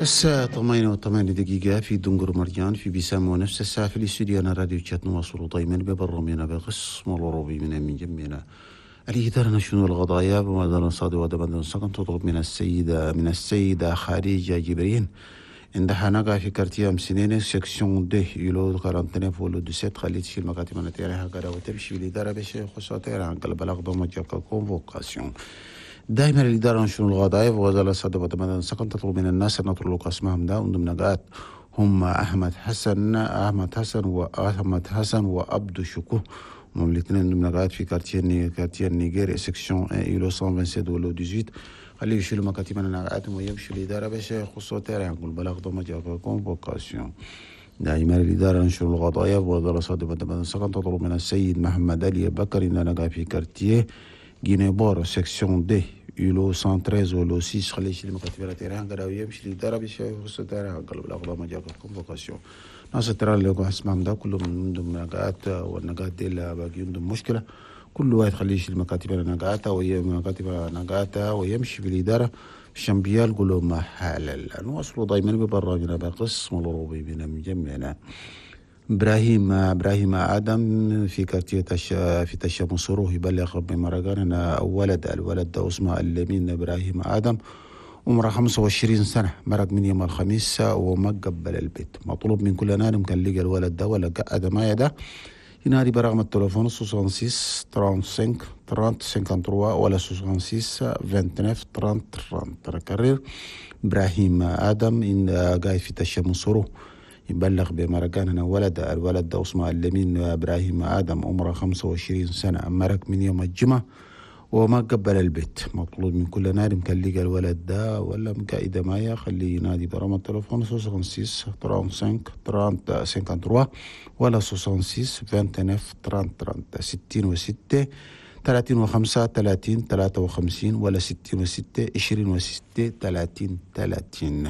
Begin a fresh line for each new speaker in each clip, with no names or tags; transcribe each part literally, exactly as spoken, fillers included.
الساعة ثمانية وثمانية دقيقة في دنقر مرجان في بيسام ونفس الساعة في الاستوديو. أنا راديو تشات نواصل دايما ببرمينا بقسم الروبي من من جمينا الإدارة شنو القضايا بمدن صادي ودبن سكن تطلب من السيدة من السيدة خديجة جبرين عندها نقع في كارتيام سنين سكسيون دي يلو كارانتيني فولو دو سيت خليت شي المكاتب من تيرها كذا وتمشي الإدارة باش خصاتها عن قلب بلاغ ضم جاكا كونفوكاسيون. دائما الإدارة نشر القضايا وغزالة صادة وتمدن سكن تطلب من الناس أن نطلق اسمهم دا من نقاط هم أحمد حسن أحمد حسن وأحمد حسن وعبد شكو هم الاثنين من نقاط في كارتير كارتير نيجيري سكسيون إيلو مية وسبعة ولو تمنية خليه يشيلوا مكاتب من نقاطهم ويمشوا الإدارة باش يخصوا تاريخ نقول بلاغ ضم جاكا كونفوكاسيون. دائما الإدارة نشر القضايا وغزالة صادة وتمدن سكن تطلب من السيد محمد علي بكر إن نقع في كارتير Guinée-Bord, section D, يلو مية وثلاثة ولو ستة خليه يشيل مكاتب على تيران قراو يمشي للدرب يشوف تيران قلب الأقضاء ما جاكت كونفوكاسيون. ناس ترى اللي يقول اسمهم ده كلهم عندهم نقاط والنقاط دي اللي باقي عندهم مشكلة. كل واحد خليه يشيل مكاتب على نقاطه ويم مكاتب على نقاطه ويمشي في الإدارة الشامبيال قولوا ما حلل. نواصلوا دايما ببرامجنا بقسم الروبي بنا مجمعنا. إبراهيم إبراهيم آدم في كارتيه تش في تشام صروه يبلغ بمرقان أنا ولد الولد ده اسمه اللمين إبراهيم آدم عمره خمسة وعشرين سنة مرق من يوم الخميس وما قبل البيت. مطلوب من كل نادم كان لقى الولد ده ولا قعد ما يده ينادي برقم التليفون ستة وستين خمسة وثلاثين ثلاثين خمسة وثلاثين ولا ستة وستين اثنين وعشرين ثلاثين ثلاثين. تكرر إبراهيم آدم إن قاعد في تشام صروه يبلغ بمرقان أنا ولد الولد ده اسمه اللمين إبراهيم آدم عمره خمسة وعشرين سنة مرق من يوم الجمعة وما قبل البيت. مطلوب من كل نادم كان لقى الولد ده ولا مقايدة معايا خليه ينادي برقم التليفون ستة وستين خمسة وثلاثين ثلاثين خمسة وثلاثين ولا ستة وستين اثنين وعشرين ثلاثين ثلاثين ستين وستة ثلاثين وخمسة ثلاثين ثلاثة وخمسين ولا ستين وستة عشرين وستة ثلاثين ثلاثين.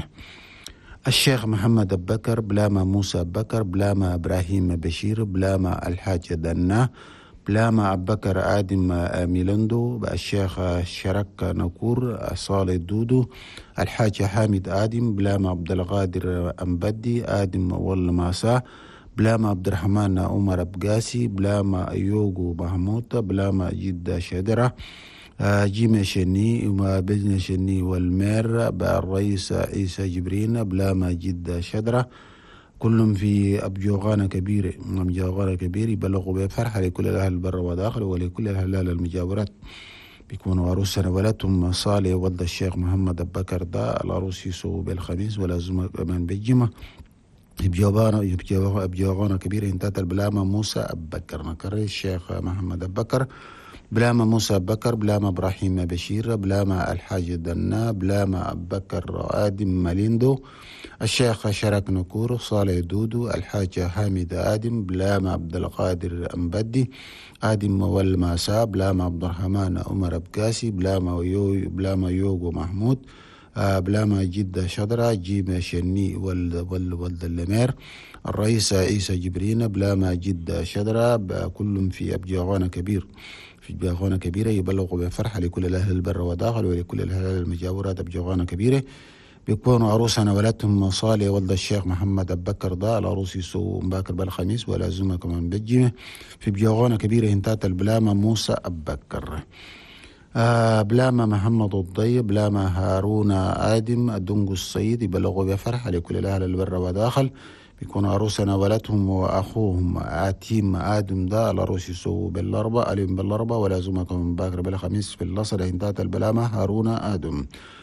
الشيخ محمد بكر بلاما موسى بكر بلاما إبراهيم بشير بلاما الحاج دنا بلاما بكر آدم ميلندو الشيخ شرك نكور صالح دودو الحاج حامد آدم بلاما عبد القادر أمبدي آدم والماسا بلاما عبد الرحمن عمر بقاسي بلاما يوغو محمود بلاما جدة شدرة جيم شني وما بزن شني والمير بالرئيس عيسى جبرين بلاما جدة شدرة كلهم في أبجوغانة كبيرة أبجوغانة كبيرة يبلغوا بفرحة لكل الأهل برا وداخل ولكل الأهل المجاورات بيكونوا عروسنا ولدهم صالح ولد الشيخ محمد بكر ده العروس يسووا بالخميس ولازم كمان بالجمعة بجوغانة بجوغانة كبيرة انتهت البلاما موسى بكر نكرر الشيخ محمد بكر بلاما موسى بكر بلاما إبراهيم بشير بلاما الحاج دنا بلاما بكر آدم ماليندو الشيخ شرك نكور صالح دودو الحاج حامد آدم بلاما عبد القادر أمبدي آدم والماسا بلاما عبد الرحمن عمر بقاسي بلاما يو بلاما يوغو محمود بلاما جدة شدرة جيم شني والد والد اللمير الرئيس عيسى جبرين بلاما جدة شدرة كلهم في أبجاغانة كبير في أبجاغانة كبيرة يبلغوا بفرحة لكل الأهل البر وداخل ولكل الأهل المجاورات أبجاغانة كبيرة بيكونوا عروسنا ولدهم صالح ولد الشيخ محمد بكر ده العروس يسووا مباكر بالخميس ولازمة كمان بالجمعة في أبجاغانة كبيرة انتهت البلاما موسى بكر آه بلاما محمد الضيب بلاما هارون آدم الدنقو السيد يبلغوا بفرحة لكل الأهل البر وداخل بيكون عروسنا ولدهم وأخوهم عتيم آدم ده العروس يسووا بالأربع عليهم بالأربع ولازمكم من باكر بالخميس في اللصر انتهت البلامة هارون آدم